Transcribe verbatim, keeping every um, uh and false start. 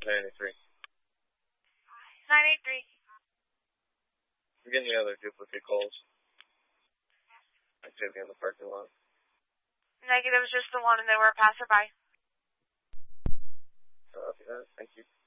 nine eight three. nine eight three. We're getting the other duplicate calls. Activity in the parking lot. Negative, just the one, and they were a passerby. Uh, thank you.